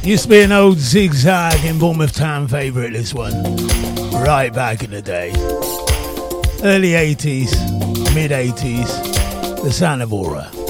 Used to be an old Zigzag in Bournemouth Town favourite, this one. Right back in the day. Early 80s, mid 80s, the Sound of Aura.